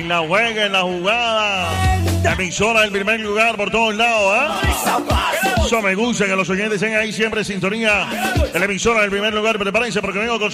la juega, en la jugada. La emisora del primer lugar por todos lados, Eso me gusta, que los oyentes estén ahí siempre en sintonía. La emisora del primer lugar, prepárense porque vengo con